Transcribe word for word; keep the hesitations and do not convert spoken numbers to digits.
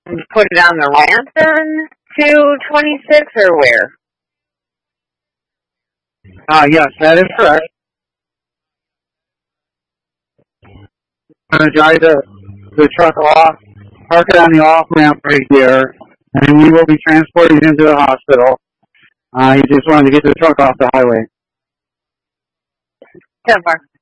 Put it on the ramp then to twenty-six or where? Uh, yes, that is correct. I'm going to drive the, the truck off, park it on the off ramp right there, and we will be transporting him to the hospital. Uh, he just wanted to get the truck off the highway. So far.